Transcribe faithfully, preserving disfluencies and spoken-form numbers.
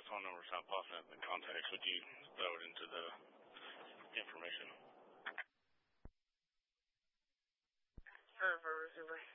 that phone number's not popping up in contacts. Would you throw it into the information? Server receiver.